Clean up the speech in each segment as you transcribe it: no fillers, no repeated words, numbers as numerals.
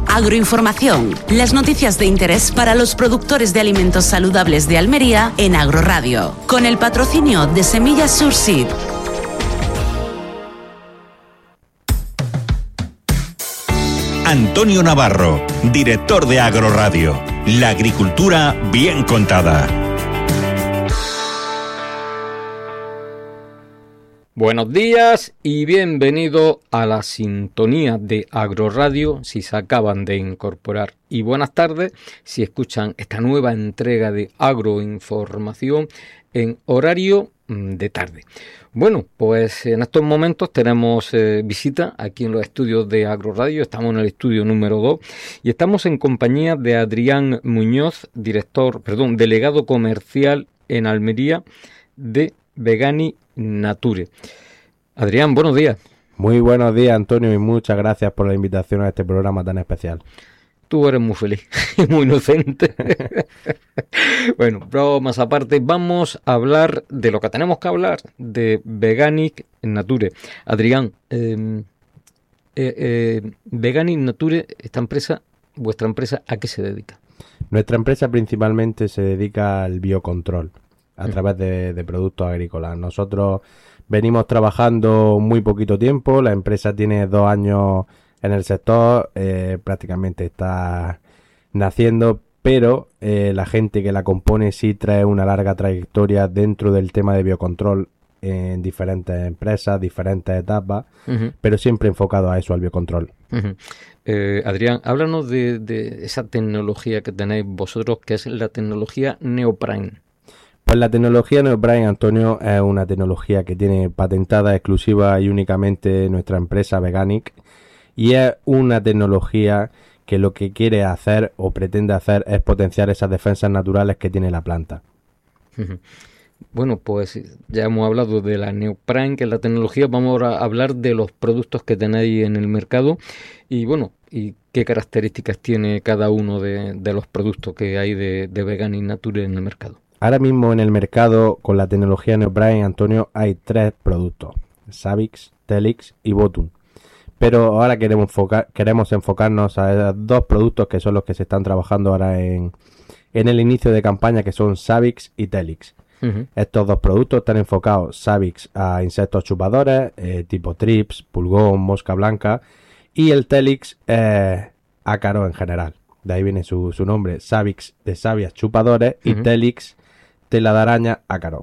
Agroinformación, las noticias de interés para los productores de alimentos saludables de Almería en Agroradio, con el patrocinio de Semillas Surseed. Antonio Navarro, director de Agroradio. La agricultura bien contada. Buenos días y bienvenido a la sintonía de Agroradio si se acaban de incorporar. Y buenas tardes si escuchan esta nueva entrega de Agroinformación en horario de tarde. Bueno, pues en estos momentos tenemos visita aquí en los estudios de Agroradio. Estamos en el estudio número 2 y estamos en compañía de Adrián Muñoz, delegado comercial en Almería de Vegani Nature. Adrián, buenos días. Muy buenos días, Antonio, y muchas gracias por la invitación a este programa tan especial. Tú eres muy feliz, muy inocente. Bueno, bromas aparte, vamos a hablar de lo que tenemos que hablar, de Vegani Nature. Adrián, Vegani Nature, vuestra empresa, ¿a qué se dedica? Nuestra empresa principalmente se dedica al biocontrol a través de productos agrícolas. Nosotros venimos trabajando muy poquito tiempo, la empresa tiene 2 años en el sector, prácticamente está naciendo, pero la gente que la compone sí trae una larga trayectoria dentro del tema de biocontrol en diferentes empresas, diferentes etapas, pero siempre enfocado a eso, al biocontrol. Adrián, háblanos de esa tecnología que tenéis vosotros, que es la tecnología Neoprime. Pues la tecnología Neoprime, Antonio, es una tecnología que tiene patentada exclusiva y únicamente nuestra empresa Veganic, y es una tecnología que lo que quiere hacer o pretende hacer es potenciar esas defensas naturales que tiene la planta. Bueno, pues ya hemos hablado de la Neoprime, que es la tecnología. Vamos ahora a hablar de los productos que tenéis en el mercado y bueno, y qué características tiene cada uno de los productos que hay de Vegani Nature en el mercado. Ahora mismo en el mercado con la tecnología Neoprime, Antonio, hay 3 productos: Savix, Telix y Botun. Pero ahora queremos enfocarnos a 2 productos que son los que se están trabajando ahora en el inicio de campaña, que son Savix y Telix. Estos 2 productos están enfocados, Savix, a insectos chupadores, tipo trips, pulgón, mosca blanca, y el Telix ácaros en general. De ahí viene su nombre, Savix de sabias chupadores y Telix tela de araña ácaro.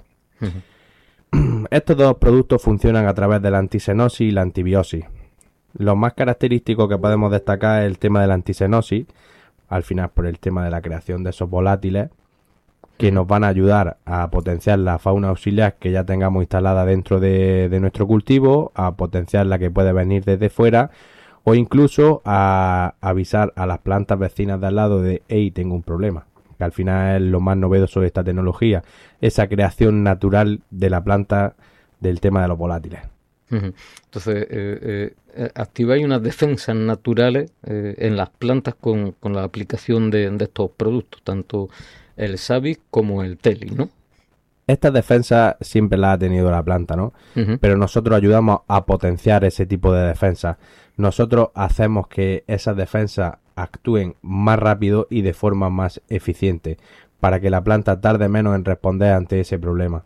Estos 2 productos funcionan a través de la antisenosis y la antibiosis. Lo más característico que podemos destacar es el tema de la antisenosis, al final por el tema de la creación de esos volátiles que nos van a ayudar a potenciar la fauna auxiliar que ya tengamos instalada dentro de nuestro cultivo, a potenciar la que puede venir desde fuera o incluso a avisar a las plantas vecinas de al lado de «Hey, tengo un problema», que al final es lo más novedoso de esta tecnología, esa creación natural de la planta del tema de los volátiles. Entonces, activáis unas defensas naturales en las plantas con la aplicación de estos productos, tanto el Savix como el Telix, ¿no? Estas defensas siempre las ha tenido la planta, ¿no? Pero nosotros ayudamos a potenciar ese tipo de defensas. Nosotros hacemos que esas defensas actúen más rápido y de forma más eficiente, para que la planta tarde menos en responder ante ese problema.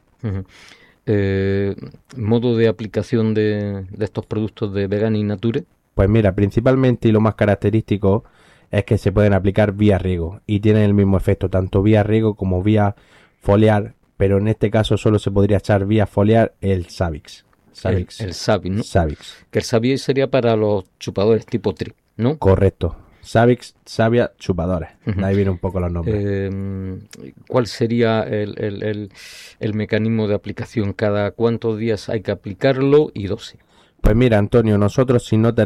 ¿Modo de aplicación de estos productos de Vegani Nature? Pues mira, principalmente y lo más característico es que se pueden aplicar vía riego y tienen el mismo efecto, tanto vía riego como vía foliar, pero en este caso solo se podría echar vía foliar el Savix. El Savix, ¿no? Savix. Que el Savix sería para los chupadores tipo trip, ¿no? Correcto. Savix, savia, chupadores. Ahí viene un poco los nombres. ¿Cuál sería el mecanismo de aplicación? ¿Cada cuántos días hay que aplicarlo y dosis? Pues mira, Antonio, nosotros si no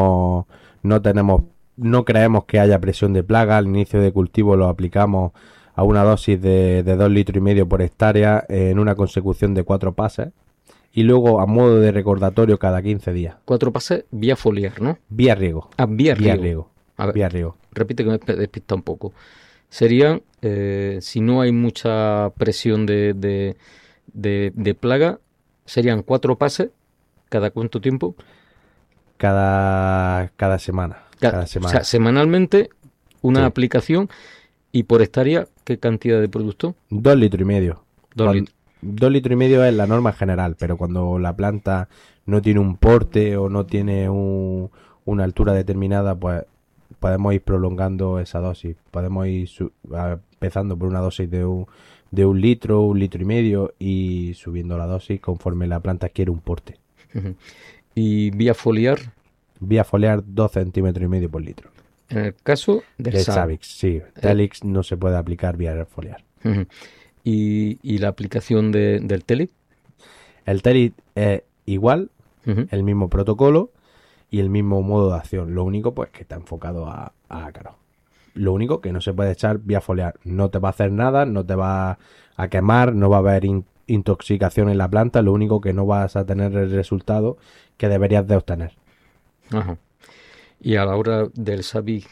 creemos que haya presión de plaga, al inicio de cultivo lo aplicamos a una dosis de 2,5 litros por hectárea en una consecución de 4 pases y luego a modo de recordatorio cada 15 días. 4 pases vía foliar, ¿no? Vía riego. Vía riego. A ver, vía riego. Repite que me despista un poco. Serían, si no hay mucha presión de plaga, serían 4 pases, ¿cada cuánto tiempo? cada semana. Cada semana. O sea, semanalmente una Sí. aplicación. ¿Y por hectárea qué cantidad de producto? 2,5 litros. 2 litros. 2,5 litros es la norma general, pero cuando la planta no tiene un porte o no tiene una altura determinada, pues podemos ir prolongando esa dosis. Podemos ir empezando por una dosis de 1 litro, 1,5 litros y subiendo la dosis conforme la planta quiere un porte. Ujú. ¿Y vía foliar? Vía foliar 2,5 centímetros por litro. En el caso del De Savix. Savix, sí. Telix no se puede aplicar vía foliar. Ujú. ¿Y la aplicación del Telix? El Telix es igual, Ujú. el mismo protocolo y el mismo modo de acción. Lo único, pues, que está enfocado a ácaros. Lo único que no se puede echar vía foliar. No te va a hacer nada, no te va a quemar, no va a haber intoxicación en la planta. Lo único que no vas a tener el resultado que deberías de obtener. Ajá. Y a la hora del Savix,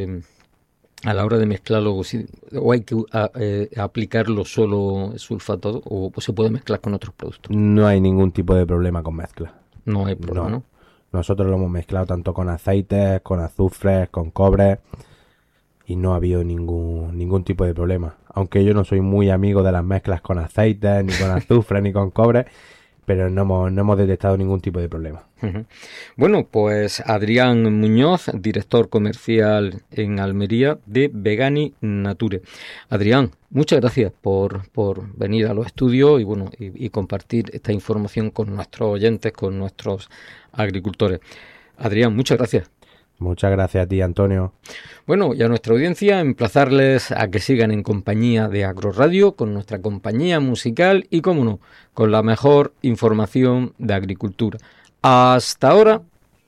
a la hora de mezclarlo, o hay que aplicarlo solo sulfato o se puede mezclar con otros productos. No hay ningún tipo de problema con mezcla. No hay problema, ¿no? Nosotros lo hemos mezclado tanto con aceites, con azufres, con cobre y no ha habido ningún tipo de problema. Aunque yo no soy muy amigo de las mezclas con aceites, ni con azufres, ni con cobre, pero no hemos detectado ningún tipo de problema. Ujú. Bueno, pues Adrián Muñoz, director comercial en Almería de Vegani Nature. Adrián, muchas gracias por venir a los estudios y compartir esta información con nuestros oyentes, con nuestros agricultores. Adrián, muchas gracias. Muchas gracias a ti, Antonio. Bueno, y a nuestra audiencia, emplazarles a que sigan en compañía de Agroradio, con nuestra compañía musical y, cómo no, con la mejor información de agricultura. Hasta ahora.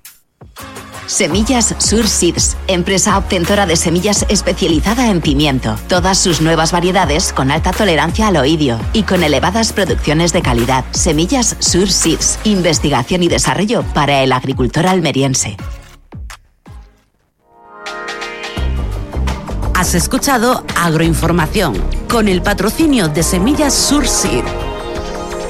Semillas Sur Seeds, empresa obtentora de semillas especializada en pimiento. Todas sus nuevas variedades con alta tolerancia al oidio y con elevadas producciones de calidad. Semillas Sur Seeds, investigación y desarrollo para el agricultor almeriense. Has escuchado Agroinformación con el patrocinio de Semillas Sur Seed.